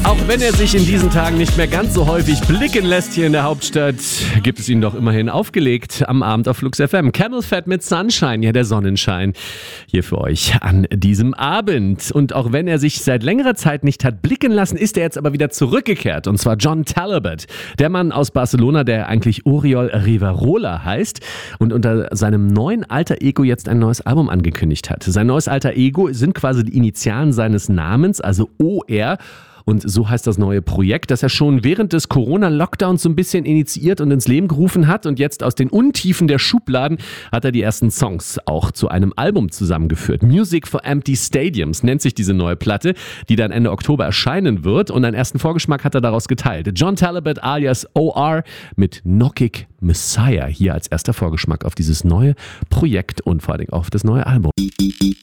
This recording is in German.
Auch wenn er sich in diesen Tagen nicht mehr ganz so häufig blicken lässt hier in der Hauptstadt, gibt es ihn doch immerhin aufgelegt am Abend auf Flux FM. CamelPhat mit Sunshine, ja der Sonnenschein hier für euch an diesem Abend. Und auch wenn er sich seit längerer Zeit nicht hat blicken lassen, ist er jetzt aber wieder zurückgekehrt. Und zwar Jon Talabot, der Mann aus Barcelona, der eigentlich Oriol Riverola heißt und unter seinem neuen Alter Ego jetzt ein neues Album angekündigt hat. Sein neues Alter Ego sind quasi die Initialen seines Namens, also OR. Und so heißt das neue Projekt, das er schon während des Corona-Lockdowns so ein bisschen initiiert und ins Leben gerufen hat. Und jetzt aus den Untiefen der Schubladen hat er die ersten Songs auch zu einem Album zusammengeführt. Music for Empty Stadiums nennt sich diese neue Platte, die dann Ende Oktober erscheinen wird. Und einen ersten Vorgeschmack hat er daraus geteilt. Jon Talabot alias OR mit Knockig Messiah hier als erster Vorgeschmack auf dieses neue Projekt und vor allem auf das neue Album.